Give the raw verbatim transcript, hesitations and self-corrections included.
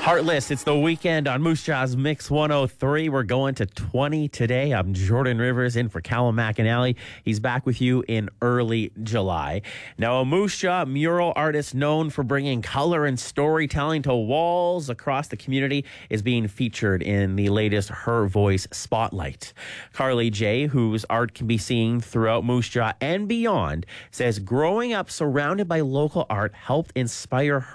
Heartless, it's the weekend on Moose Jaw's Mix one oh three. We're going to twenty today. I'm Jordan Rivers in for Callum McAnally. He's back with you in early July. Now, a Moose Jaw mural artist known for bringing color and storytelling to walls across the community is being featured in the latest Her Voice Spotlight. Carly J., whose art can be seen throughout Moose Jaw and beyond, says growing up surrounded by local art helped inspire her